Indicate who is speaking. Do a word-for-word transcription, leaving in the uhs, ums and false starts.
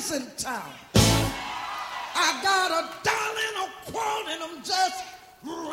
Speaker 1: in town. I got a dollar and a quarter and I'm just